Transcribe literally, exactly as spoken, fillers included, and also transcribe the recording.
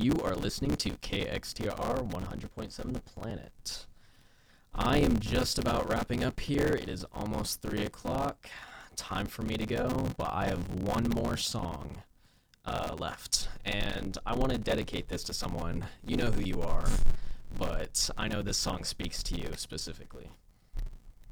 You are listening to K X T R one hundred point seven The Planet. I am just about wrapping up here. It is almost three o'clock. Time for me to go, but I have one more song uh, left, and I want to dedicate this to someone. You know who you are, but I know this song speaks to you specifically.